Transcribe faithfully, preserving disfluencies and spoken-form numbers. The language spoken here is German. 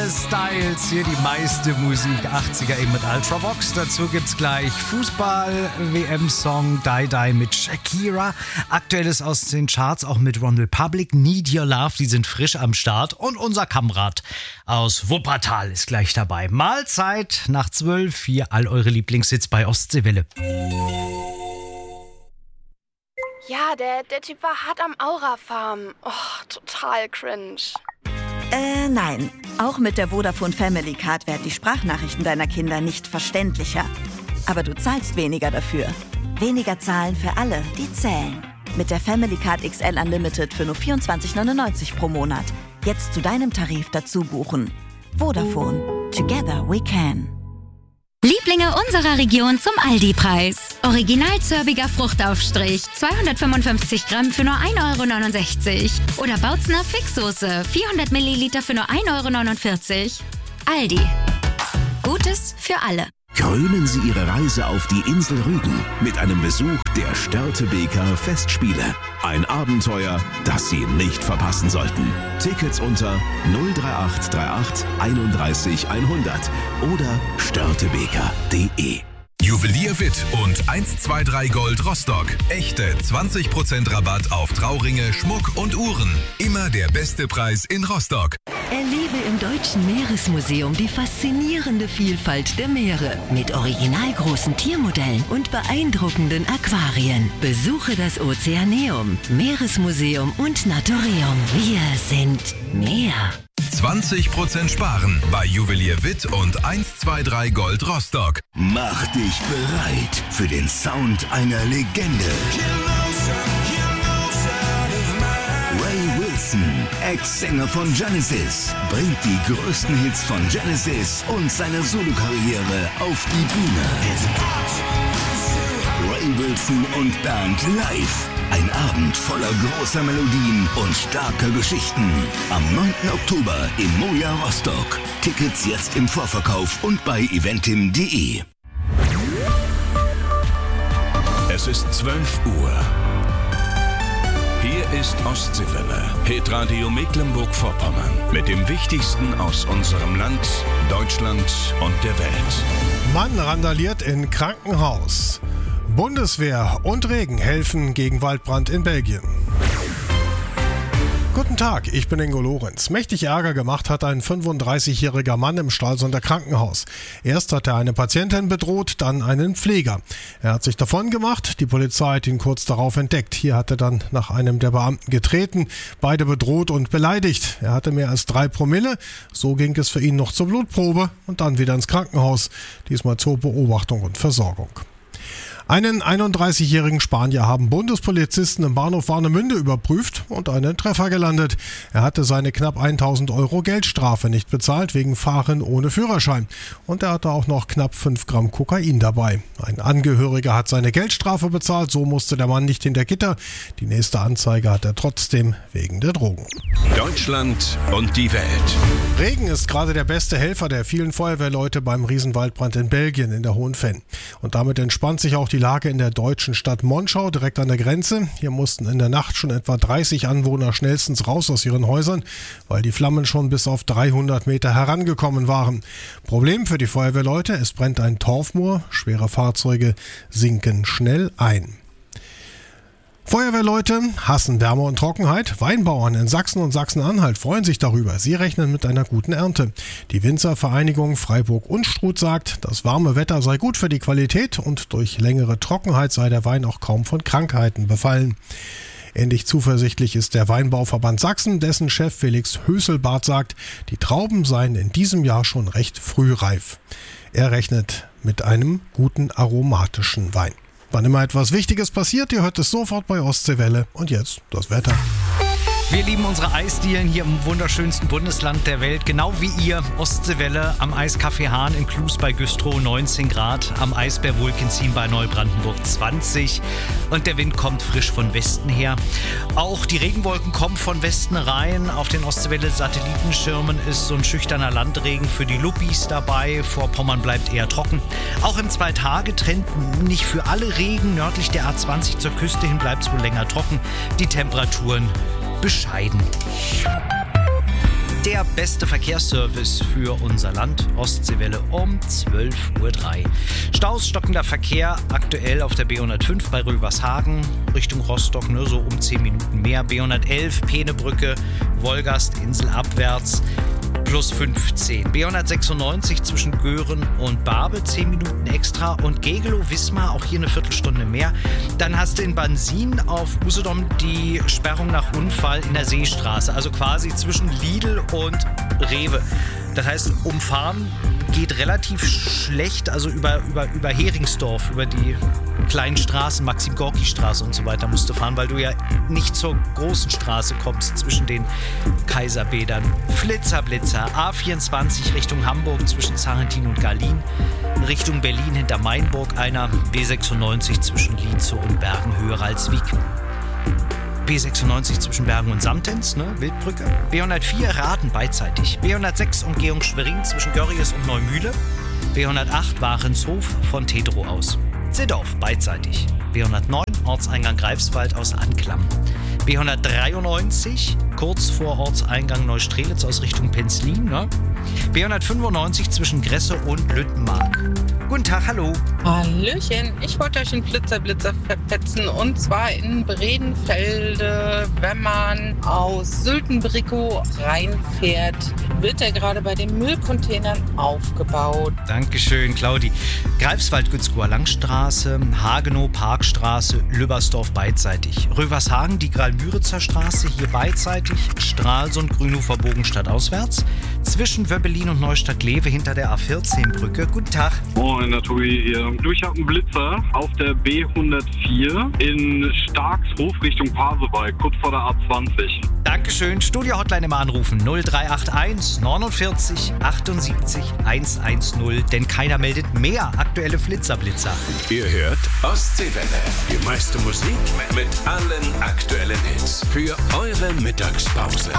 Styles, hier die meiste Musik achtziger eben mit Ultravox. Dazu gibt's gleich Fußball-W M-Song Die Die mit Shakira. Aktuelles aus den Charts auch mit One Republic, Need Your Love, die sind frisch am Start. Und unser Kamerad aus Wuppertal ist gleich dabei. Mahlzeit nach zwölf, hier all eure Lieblingshits bei Ostseewelle. Ja, der, der Typ war hart am Aura-Farm. Oh, total cringe. Äh, nein. Auch mit der Vodafone Family Card werden die Sprachnachrichten deiner Kinder nicht verständlicher. Aber du zahlst weniger dafür. Weniger zahlen für alle, die zählen. Mit der Family Card X L Unlimited für nur vierundzwanzig neunundneunzig pro Monat. Jetzt zu deinem Tarif dazu buchen. Vodafone. Together we can. Lieblinge unserer Region zum Aldi-Preis. Original zörbiger Fruchtaufstrich, zweihundertfünfundfünfzig Gramm für nur ein Euro neunundsechzig. Oder Bautzner Fixsoße, vierhundert Milliliter für nur ein Euro neunundvierzig. Aldi. Gutes für alle. Krönen Sie Ihre Reise auf die Insel Rügen mit einem Besuch der Störtebeker Festspiele. Ein Abenteuer, das Sie nicht verpassen sollten. Tickets unter null drei acht drei acht einunddreißig hundert oder störtebeker punkt de. Juwelier Witt und eins zwei drei Gold Rostock. Echte zwanzig Prozent Rabatt auf Trauringe, Schmuck und Uhren. Immer der beste Preis in Rostock. Erlebe im Deutschen Meeresmuseum die faszinierende Vielfalt der Meere mit original großen Tiermodellen und beeindruckenden Aquarien. Besuche das Ozeaneum, Meeresmuseum und Naturium. Wir sind Meer. zwanzig Prozent sparen bei Juwelier Witt und eins zwei drei Gold Rostock. Mach dich bereit für den Sound einer Legende. Ray Wilson, Ex-Sänger von Genesis, bringt die größten Hits von Genesis und seine Solokarriere auf die Bühne. Ray Wilson und Band live. Ein Abend voller großer Melodien und starker Geschichten. Am neunten Oktober im Moja Rostock. Tickets jetzt im Vorverkauf und bei eventim punkt de. Es ist zwölf Uhr. Hier ist Ostseewelle, Hitradio Mecklenburg-Vorpommern. Mit dem Wichtigsten aus unserem Land, Deutschland und der Welt. Mann randaliert in Krankenhaus. Bundeswehr und Regen helfen gegen Waldbrand in Belgien. Guten Tag, ich bin Ingo Lorenz. Mächtig Ärger gemacht hat ein fünfunddreißigjähriger Mann im Stralsunder Krankenhaus. Erst hat er eine Patientin bedroht, dann einen Pfleger. Er hat sich davon gemacht, die Polizei hat ihn kurz darauf entdeckt. Hier hat er dann nach einem der Beamten getreten, beide bedroht und beleidigt. Er hatte mehr als drei Promille, so ging es für ihn noch zur Blutprobe und dann wieder ins Krankenhaus, diesmal zur Beobachtung und Versorgung. Einen einunddreißigjährigen Spanier haben Bundespolizisten im Bahnhof Warnemünde überprüft und einen Treffer gelandet. Er hatte seine knapp tausend Euro Geldstrafe nicht bezahlt wegen Fahren ohne Führerschein. Und er hatte auch noch knapp fünf Gramm Kokain dabei. Ein Angehöriger hat seine Geldstrafe bezahlt, so musste der Mann nicht hinter Gitter. Die nächste Anzeige hat er trotzdem wegen der Drogen. Deutschland und die Welt. Regen ist gerade der beste Helfer der vielen Feuerwehrleute beim Riesenwaldbrand in Belgien in der Hohen Venn. Und damit entspannt sich auch die Lage in der deutschen Stadt Monschau direkt an der Grenze. Hier mussten in der Nacht schon etwa dreißig Anwohner schnellstens raus aus ihren Häusern, weil die Flammen schon bis auf dreihundert Meter herangekommen waren. Problem für die Feuerwehrleute, es brennt ein Torfmoor, schwere Fahrzeuge sinken schnell ein. Feuerwehrleute hassen Wärme und Trockenheit. Weinbauern in Sachsen und Sachsen-Anhalt freuen sich darüber. Sie rechnen mit einer guten Ernte. Die Winzervereinigung Freiburg-Unstrut sagt, das warme Wetter sei gut für die Qualität und durch längere Trockenheit sei der Wein auch kaum von Krankheiten befallen. Ähnlich zuversichtlich ist der Weinbauverband Sachsen, dessen Chef Felix Höselbart sagt, die Trauben seien in diesem Jahr schon recht früh reif. Er rechnet mit einem guten aromatischen Wein. Wann immer etwas Wichtiges passiert, ihr hört es sofort bei Ostseewelle. Und jetzt das Wetter. Wir lieben unsere Eisdielen hier im wunderschönsten Bundesland der Welt, genau wie ihr. Ostseewelle am Eiscafé Hahn in Klus bei Güstrow neunzehn Grad, am Eisbär Vulcanzin bei Neubrandenburg zwanzig und der Wind kommt frisch von Westen her. Auch die Regenwolken kommen von Westen rein. Auf den Ostseewelle Satellitenschirmen ist so ein schüchterner Landregen für die Luppis dabei. Vorpommern bleibt eher trocken. Auch im Zwei-Tage-Trend nicht für alle Regen. Nördlich der A zwanzig zur Küste hin bleibt es wohl länger trocken. Die Temperaturen bescheiden. Der beste Verkehrsservice für unser Land, Ostseewelle um zwölf Uhr drei. Staus, stockender Verkehr, aktuell auf der B hundertfünf bei Rövershagen, Richtung Rostock, ne, so um zehn Minuten mehr. B hundertelf, Peenebrücke, Wolgast, Insel abwärts, plus fünfzehn. B hundertsechsundneunzig zwischen Göhren und Barbe, zehn Minuten extra. Und Gegelow-Wismar, auch hier eine Viertelstunde mehr. Dann hast du in Bansin auf Usedom die Sperrung nach Unfall in der Seestraße, also quasi zwischen Lidl und Rewe. Das heißt, umfahren geht relativ schlecht, also über, über, über Heringsdorf, über die kleinen Straßen, Maxim-Gorki-Straße und so weiter musst du fahren, weil du ja nicht zur großen Straße kommst zwischen den Kaiserbädern. Flitzer, Blitzer, A vierundzwanzig Richtung Hamburg zwischen Zarentin und Garlin, Richtung Berlin hinter Mainburg einer, B sechsundneunzig zwischen Lietzow und Bergen höher als Wieg. B sechsundneunzig zwischen Bergen und Samtens, ne, Wildbrücke. B hundertvier Raden beidseitig. B hundertsechs Umgehung Schwerin zwischen Görries und Neumühle. B hundertacht Warenshof von Tedrow aus. Ziddorf beidseitig. B hundertneun Ortseingang Greifswald aus Anklam. B hundertdreiundneunzig kurz vor Ortseingang Neustrelitz aus Richtung Penzlin. Ne? B hundertfünfundneunzig zwischen Gresse und Lüttenmark. Guten Tag, hallo. Hallöchen, ich wollte euch einen Flitzerblitzer verpetzen und zwar in Bredenfelde. Wenn man aus Sültenbrickow reinfährt, wird er gerade bei den Müllcontainern aufgebaut. Dankeschön, Claudi. Greifswald-Gützkower Langstraße, Hagenow Parkstraße, Lübbersdorf beidseitig. Rövershagen, die Graal-Müritzer Straße, hier beidseitig. Stralsund, Grünhofer Bogen stadtauswärts. Zwischen Wöbbelin und Neustadt-Lewe hinter der A vierzehn Brücke. Guten Tag. Moin, der Tobi hier. Du, ich habe einen Blitzer auf der B hundertvier in Starkshof Richtung Pasewalk, kurz vor der A zwanzig. Dankeschön. Studio-Hotline immer anrufen. null drei acht eins neunundvierzig achtundsiebzig hundertzehn, denn keiner meldet mehr aktuelle Flitzerblitzer. Ihr hört Ostseewelle. Die meiste Musik mit allen aktuellen Hits für eure Mittagspause.